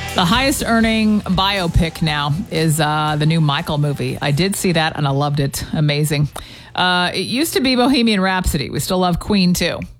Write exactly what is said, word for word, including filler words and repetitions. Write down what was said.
The highest earning biopic now is uh, the new Michael movie. I did see that and I loved it. Amazing. Uh, it used to be Bohemian Rhapsody. We still love Queen too.